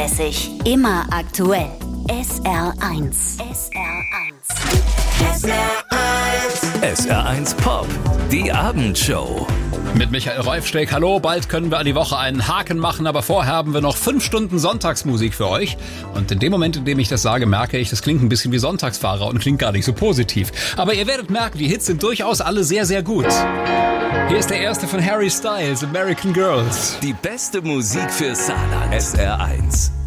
zuverlässig, immer aktuell. SR1. SR1 Pop, die Abendshow. Mit Michael Reufsteck. Hallo, bald können wir an die Woche einen Haken machen, aber vorher haben wir noch 5 Stunden Sonntagsmusik für euch. Und in dem Moment, in dem ich das sage, merke ich, das klingt ein bisschen wie Sonntagsfahrer und klingt gar nicht so positiv. Aber ihr werdet merken, die Hits sind durchaus alle sehr, sehr gut. Hier ist der erste von Harry Styles, American Girls. Die beste Musik für Saarland. SR1.